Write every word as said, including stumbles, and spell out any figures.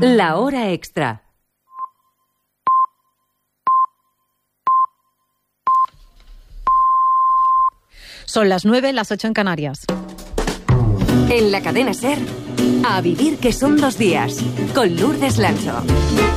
La hora extra. Son las nueve, las ocho en Canarias. En la cadena SER, A Vivir que son dos días, con Lourdes Lancho.